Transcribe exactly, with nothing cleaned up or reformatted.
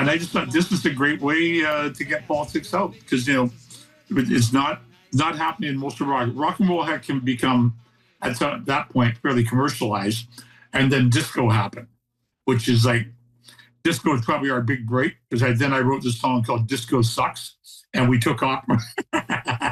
and I just thought this was a great way uh, to get politics out because you know it's not not happening in most of rock. Rock and roll had can become at that point fairly commercialized, and then disco happened, which is like disco is probably our big break because I, then I wrote this song called "Disco Sucks," and we took off.